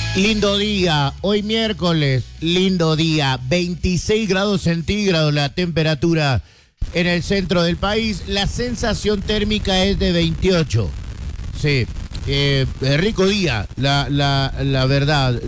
Lindo día, hoy miércoles, lindo día, 26 grados centígrados la temperatura en el centro del país, la sensación térmica es de 28. Sí, rico día, la verdad,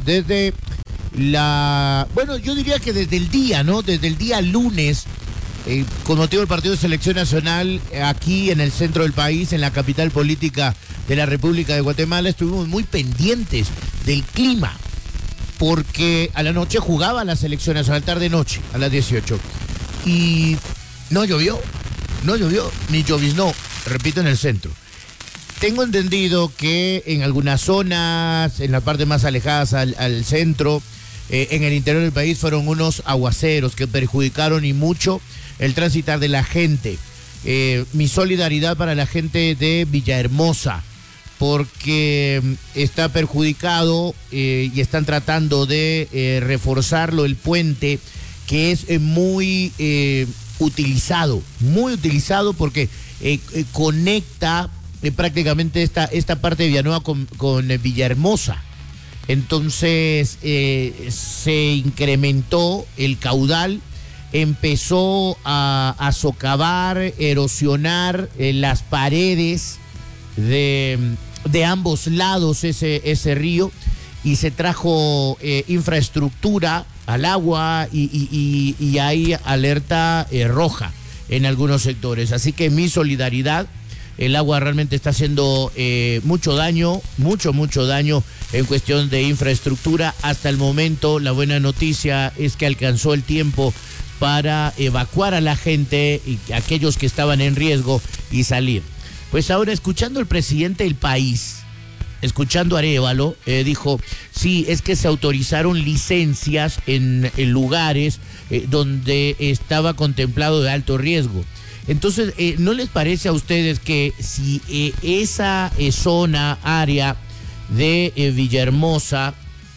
bueno, yo diría que desde el día, ¿no? Desde el día lunes, con motivo del partido de selección nacional, aquí en el centro del país, en la capital política de la República de Guatemala, estuvimos muy pendientes del clima, porque a la noche jugaba la selección nacional, tarde-noche, a las 18, y no llovió, ni lloviznó, repito, en el centro. Tengo entendido que en algunas zonas, en la parte más alejadas al centro, en el interior del país fueron unos aguaceros que perjudicaron y mucho el transitar de la gente. Mi solidaridad para la gente de Villahermosa, porque está perjudicado y están tratando de reforzarlo, el puente, que es muy utilizado porque conecta prácticamente esta parte de Villanueva con Villahermosa. Entonces se incrementó el caudal, empezó a socavar, erosionar las paredes de ambos lados ese río, y se trajo infraestructura al agua y hay alerta roja en algunos sectores. Así que mi solidaridad. El agua realmente está haciendo mucho daño en cuestión de infraestructura. Hasta el momento, la buena noticia es que alcanzó el tiempo para evacuar a la gente y aquellos que estaban en riesgo y salir. Pues ahora, escuchando al presidente del país, escuchando a Arévalo, dijo, sí, es que se autorizaron licencias en lugares donde estaba contemplado de alto riesgo. Entonces, ¿no les parece a ustedes que si esa zona, área de Villahermosa,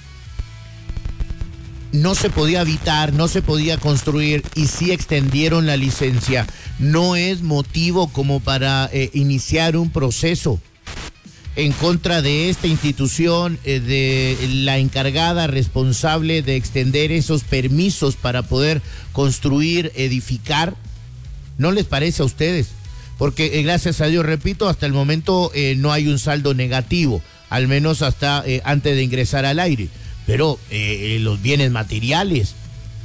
no se podía habitar, no se podía construir y sí extendieron la licencia, no es motivo como para iniciar un proceso en contra de esta institución, de la encargada responsable de extender esos permisos para poder construir, edificar? ¿No les parece a ustedes? Porque gracias a Dios, repito, hasta el momento no hay un saldo negativo, al menos hasta antes de ingresar al aire. Pero los bienes materiales,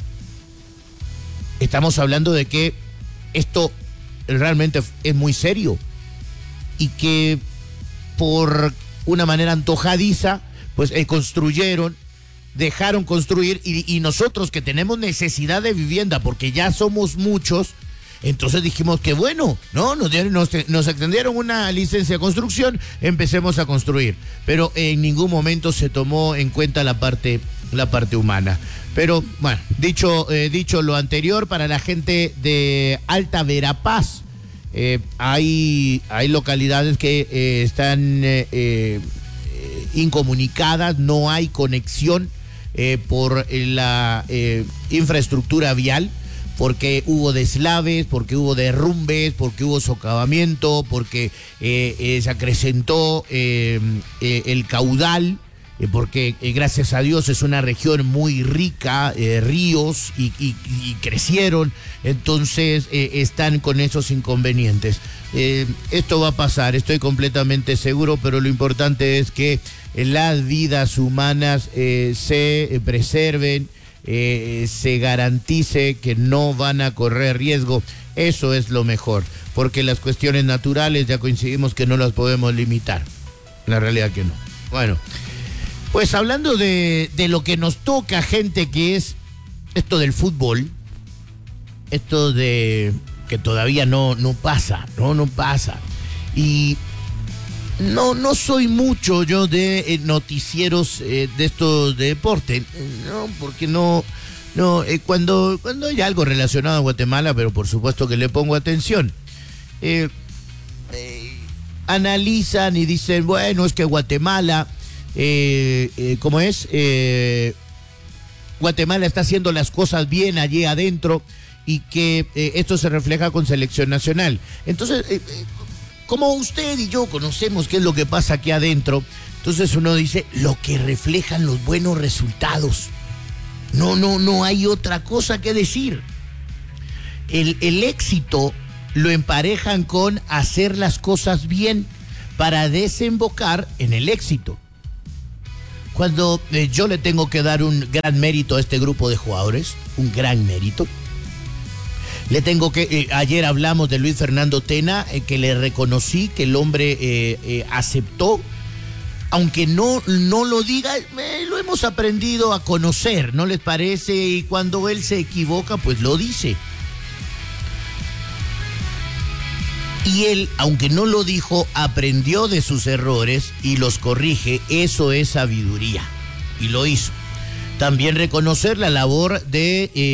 estamos hablando de que esto realmente es muy serio y que por una manera antojadiza, pues construyeron, dejaron construir y nosotros que tenemos necesidad de vivienda porque ya somos muchos. Entonces dijimos que bueno, ¿no? Nos extendieron una licencia de construcción, empecemos a construir. Pero en ningún momento se tomó en cuenta la parte humana. Pero bueno, dicho lo anterior, para la gente de Alta Verapaz, hay localidades que están incomunicadas, no hay conexión por la infraestructura vial, porque hubo deslaves, porque hubo derrumbes, porque hubo socavamiento, porque se acrecentó el caudal, porque gracias a Dios es una región muy rica, ríos y crecieron, entonces están con esos inconvenientes. Esto va a pasar, estoy completamente seguro, pero lo importante es que las vidas humanas se preserven, se garantice que no van a correr riesgo. Eso es lo mejor, porque las cuestiones naturales ya coincidimos que no las podemos limitar, la realidad que no. Bueno, pues hablando de lo que nos toca, gente, que es esto del fútbol, esto de que todavía no pasa, y no soy mucho yo de noticieros de estos de deporte, no, porque cuando hay algo relacionado a Guatemala, pero por supuesto que le pongo atención, analizan y dicen, bueno, es que Guatemala, ¿cómo es? Guatemala está haciendo las cosas bien allí adentro y que esto se refleja con selección nacional. Entonces, como usted y yo conocemos qué es lo que pasa aquí adentro, Entonces uno dice, lo que reflejan los buenos resultados. No hay otra cosa que decir. El éxito lo emparejan con hacer las cosas bien para desembocar en el éxito. Cuando yo le tengo que dar un gran mérito a este grupo de jugadores, un gran mérito, le tengo que, ayer hablamos de Luis Fernando Tena, que le reconocí que el hombre aceptó, aunque no lo diga, lo hemos aprendido a conocer, ¿no les parece? Y cuando él se equivoca, pues lo dice. Y él, aunque no lo dijo, aprendió de sus errores y los corrige. Eso es sabiduría. Y lo hizo. También reconocer la labor de